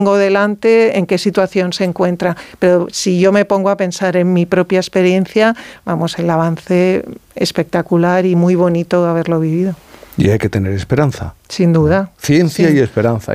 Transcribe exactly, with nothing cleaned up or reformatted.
tengo delante, en qué situación se encuentra. Pero si yo me pongo a pensar en mi propia experiencia, vamos, el avance espectacular y muy bonito haberlo vivido. Y hay que tener esperanza. Sin duda. Ciencia sí. y esperanza.